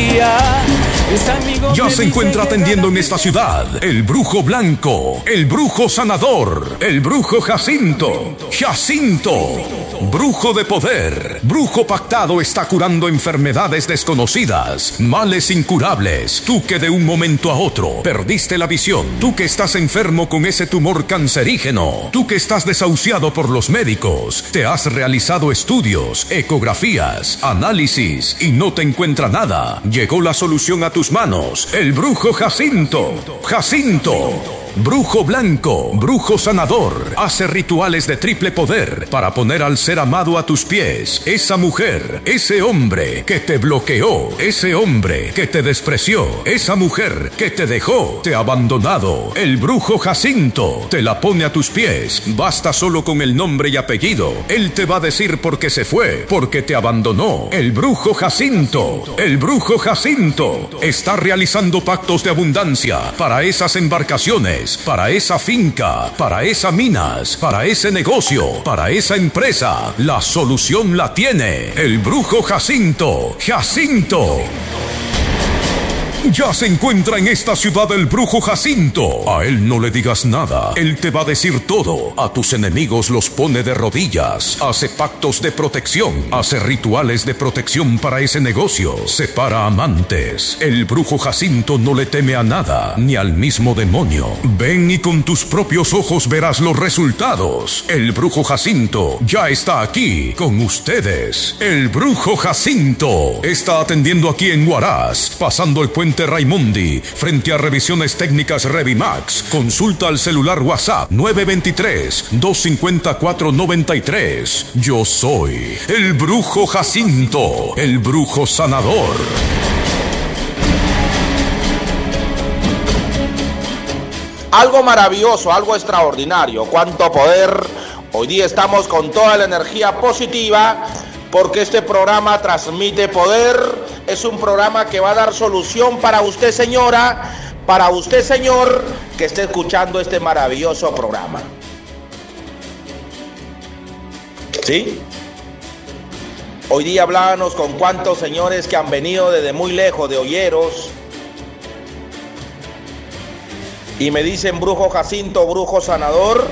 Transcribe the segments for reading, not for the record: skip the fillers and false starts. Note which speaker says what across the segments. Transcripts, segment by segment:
Speaker 1: día.
Speaker 2: Ya se encuentra atendiendo en esta ciudad el brujo blanco, el brujo sanador, el brujo Jacinto. Brujo de poder, brujo pactado, está curando enfermedades desconocidas, males incurables. Tú que de un momento a otro perdiste la visión, tú que estás enfermo con ese tumor cancerígeno, tú que estás desahuciado por los médicos, te has realizado estudios, ecografías, análisis y no te encuentra nada. Llegó la solución a tus manos, el brujo Jacinto. Brujo blanco, brujo sanador, hace rituales de triple poder para poner al ser amado a tus pies. Esa mujer, ese hombre que te bloqueó, ese hombre que te despreció, esa mujer que te dejó, te ha abandonado. El brujo Jacinto te la pone a tus pies. Basta solo con el nombre y apellido. Él te va a decir por qué se fue, porque te abandonó. El brujo Jacinto está realizando pactos de abundancia para esas embarcaciones, para esa finca, para esas minas, para ese negocio, para esa empresa. La solución la tiene el brujo Jacinto. Ya se encuentra en esta ciudad el brujo Jacinto. A él no le digas nada, él te va a decir todo. A tus enemigos los pone de rodillas, hace pactos de protección, hace rituales de protección para ese negocio, separa amantes. El brujo Jacinto no le teme a nada, ni al mismo demonio. Ven y con tus propios ojos verás los resultados. El brujo Jacinto ya está aquí con ustedes. El brujo Jacinto está atendiendo aquí en Huaraz, pasando el puente Raimundi, frente a Revisiones Técnicas Revimax. Consulta al celular WhatsApp 923-254-93. Yo soy el brujo Jacinto, el brujo sanador.
Speaker 3: Algo maravilloso, algo extraordinario. Cuánto poder. Hoy día estamos con toda la energía positiva, porque este programa transmite poder. Es un programa que va a dar solución para usted, señora, para usted, señor, que esté escuchando este maravilloso programa. ¿Sí? Hoy día hablábamos con cuántos señores que han venido desde muy lejos, de Olleros, y me dicen: brujo Jacinto, brujo sanador,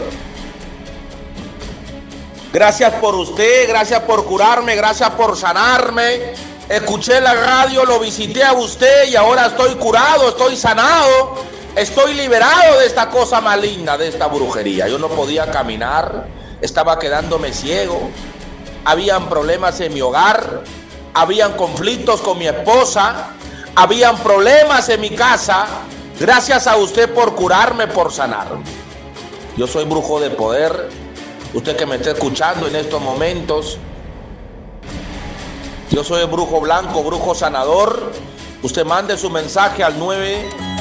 Speaker 3: gracias por usted, gracias por curarme, gracias por sanarme. Escuché la radio, lo visité a usted y ahora estoy curado, estoy sanado, estoy liberado de esta cosa maligna, de esta brujería. Yo no podía caminar, estaba quedándome ciego, habían problemas en mi hogar, habían conflictos con mi esposa, habían problemas en mi casa. Gracias a usted por curarme, por sanarme. Yo soy brujo de poder. Usted que me está escuchando en estos momentos, yo soy el brujo blanco, brujo sanador. Usted mande su mensaje al 9